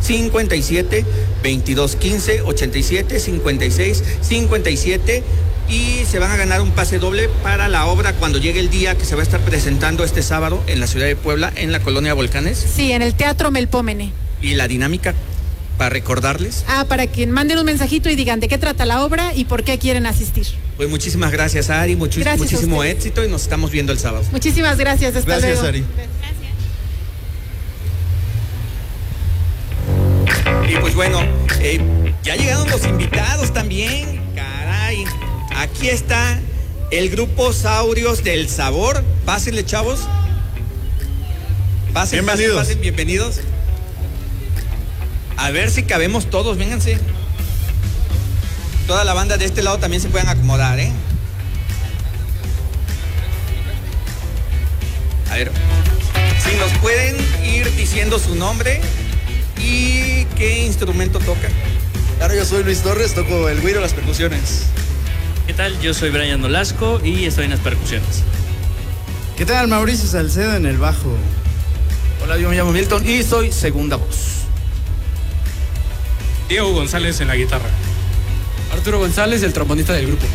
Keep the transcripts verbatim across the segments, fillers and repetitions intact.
cincuenta y siete, veintidós quince, ochenta y siete, cincuenta y seis, cincuenta y siete. Y se van a ganar un pase doble para la obra cuando llegue el día que se va a estar presentando este sábado en la ciudad de Puebla, en la colonia Volcanes. Sí, en el Teatro Melpómene. Y la dinámica, para recordarles. Ah, para que manden un mensajito y digan de qué trata la obra y por qué quieren asistir. Pues muchísimas gracias, Ari, mucho, gracias muchísimo éxito y nos estamos viendo el sábado. Muchísimas gracias, hasta gracias, luego. Ari. Gracias. Y pues bueno, eh, ya llegaron los invitados también, caray. Aquí está el grupo Saurios del Sabor. Pásenle, chavos. Pasen, bienvenidos. pasen, pasen, bienvenidos. A ver si cabemos todos, vénganse. Toda la banda de este lado también se pueden acomodar, ¿eh? A ver, si nos pueden ir diciendo su nombre y qué instrumento tocan. Claro, yo soy Luis Torres, toco el güiro, las percusiones. ¿Qué tal? Yo soy Brian Nolasco y estoy en las percusiones. ¿Qué tal? Mauricio Salcedo en el bajo. Hola, yo me llamo Milton y soy segunda voz. Diego González en la guitarra. Arturo González, el trombonista del grupo.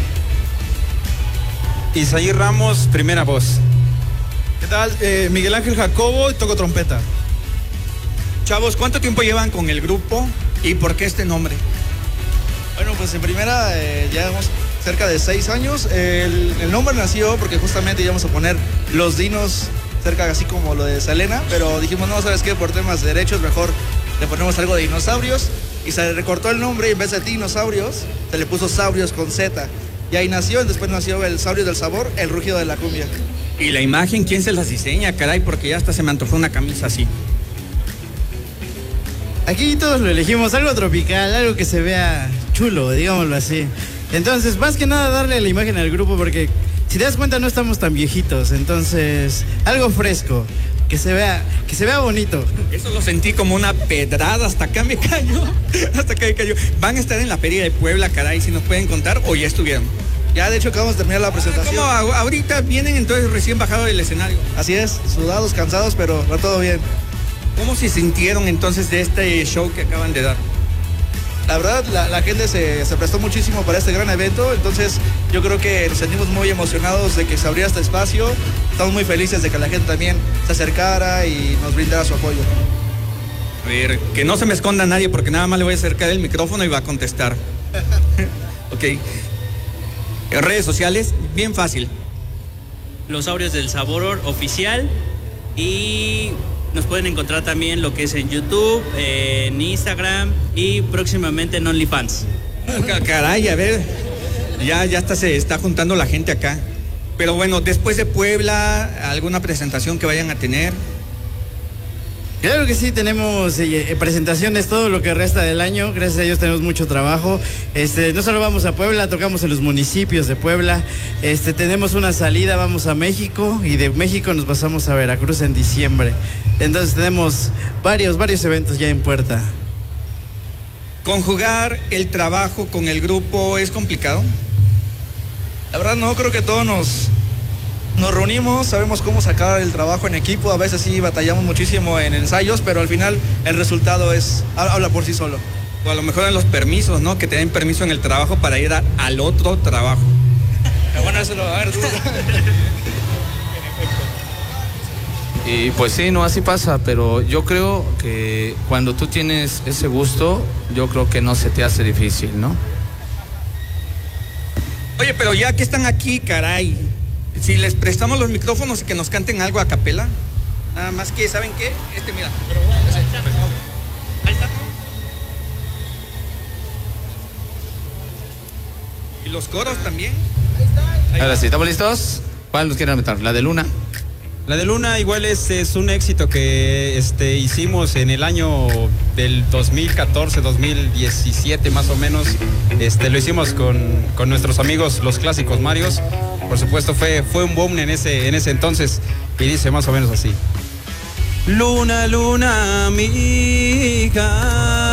Isaí Ramos, primera voz. ¿Qué tal? Eh, Miguel Ángel Jacobo y toco trompeta. Chavos, ¿cuánto tiempo llevan con el grupo y por qué este nombre? Bueno, pues en primera eh, llevamos cerca de seis años. El, el nombre nació porque justamente íbamos a poner Los Dinos cerca así como lo de Selena, pero dijimos, no, ¿sabes qué? Por temas de derechos mejor le ponemos algo de dinosaurios y se le recortó el nombre y en vez de dinosaurios se le puso Saurios con Z. Y ahí nació, y después nació el Saurio del Sabor, el rugido de la cumbia. Y la imagen, ¿quién se las diseña, caray? Porque ya hasta se me antojó una camisa así. Aquí todos lo elegimos, algo tropical, algo que se vea chulo, digámoslo así. Entonces, más que nada darle la imagen al grupo porque si te das cuenta no estamos tan viejitos, entonces algo fresco, que se vea, que se vea bonito. Eso lo sentí como una pedrada, hasta acá me cayó, hasta acá me cayó. ¿Van a estar en la Feria de Puebla, caray, si nos pueden contar, o ya estuvieron? Ya de hecho acabamos de terminar la presentación. Ah, ¿cómo ahorita vienen entonces recién bajados del escenario? Así es, sudados, cansados, pero va todo bien. ¿Cómo se sintieron entonces de este show que acaban de dar? La verdad, la, la gente se, se prestó muchísimo para este gran evento, entonces yo creo que nos sentimos muy emocionados de que se abriera este espacio. Estamos muy felices de que la gente también se acercara y nos brindara su apoyo. A ver, que no se me esconda nadie porque nada más le voy a acercar el micrófono y va a contestar. Ok. En redes sociales, bien fácil. Los Saurios del Sabor oficial y nos pueden encontrar también lo que es en YouTube, eh, en Instagram y próximamente en OnlyFans. Caray, a ver, ya, ya hasta se está juntando la gente acá. Pero bueno, después de Puebla, ¿alguna presentación que vayan a tener? Claro que sí, tenemos eh, presentaciones todo lo que resta del año, gracias a Dios tenemos mucho trabajo. Este, no solo vamos a Puebla, tocamos en los municipios de Puebla, este, tenemos una salida, vamos a México y de México nos pasamos a Veracruz en diciembre. Entonces tenemos varios, varios eventos ya en puerta. ¿Conjugar el trabajo con el grupo es complicado? La verdad no, creo que todos nos... Nos reunimos, sabemos cómo sacar el trabajo en equipo, a veces sí batallamos muchísimo en ensayos, pero al final el resultado es habla por sí solo. O a lo mejor en los permisos, ¿no? Que te den permiso en el trabajo para ir a, al otro trabajo. Pero bueno, eso lo va a ver tú. Y pues sí, no, así pasa, pero yo creo que cuando tú tienes ese gusto, yo creo que no se te hace difícil, ¿no? Oye, pero ya que están aquí, caray, si les prestamos los micrófonos y que nos canten algo a capela, nada más que, ¿saben qué? Este, mira. Ahí está. Y los coros también. Ahí Ahora sí, ¿estamos listos? ¿Cuál nos quieren meter? ¿La de Luna? La de Luna igual es, es un éxito que este, hicimos en el año del dos mil catorce, dos mil diecisiete más o menos. Este, lo hicimos con, con nuestros amigos los Clásicos Marios. Por supuesto fue, fue un boom en ese, en ese entonces y dice más o menos así. Luna, luna amiga,